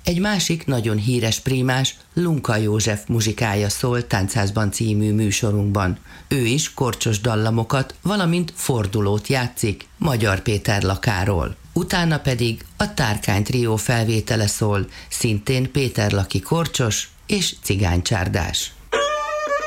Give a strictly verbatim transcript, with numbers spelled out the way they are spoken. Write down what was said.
Egy másik nagyon híres prímás, Lunka József muzsikája szól Táncházban című műsorunkban. Ő is korcsos dallamokat, valamint fordulót játszik Magyar Péter Lakáról. Utána pedig a Tárkány trió felvétele szól, szintén Péter Laki korcsos és cigánycsárdás.